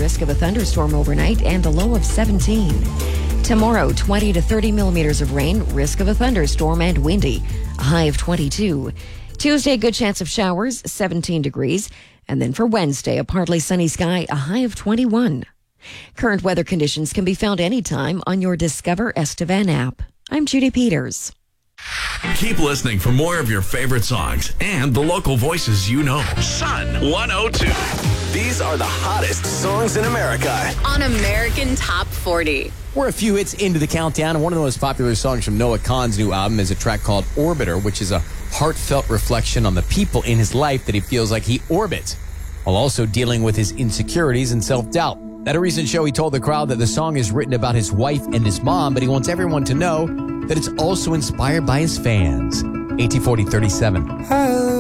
risk of a thunderstorm overnight and a low of 17. Tomorrow, 20 to 30 millimeters of rain, risk of a thunderstorm and windy, a high of 22. Tuesday, good chance of showers, 17 degrees. And then for Wednesday, a partly sunny sky, a high of 21. Current weather conditions can be found anytime on your Discover Estevan app. I'm Judy Peters. Keep listening for more of your favorite songs and the local voices you know. Sun 102. These are the hottest songs in America on American Top 40. We're a few hits into the countdown, and one of the most popular songs from Noah Kahan's new album is a track called Orbiter, which is a heartfelt reflection on the people in his life that he feels like he orbits, while also dealing with his insecurities and self-doubt. At a recent show, he told the crowd that the song is written about his wife and his mom, but he wants everyone to know that it's also inspired by his fans. AT4037.